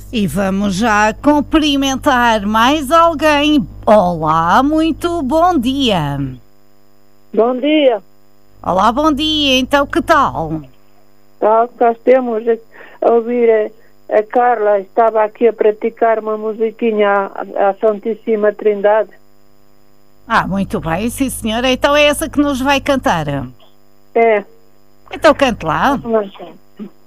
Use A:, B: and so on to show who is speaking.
A: E vamos já cumprimentar mais alguém. Olá, muito bom dia.
B: Bom dia.
A: Olá, bom dia. Então, que tal?
B: Cá estamos a ouvir a Carla. Estava aqui a praticar uma musiquinha à Santíssima Trindade.
A: Muito bem, sim senhora. Então é essa que nos vai cantar.
B: É.
A: Então cante lá.
B: Vamos lá.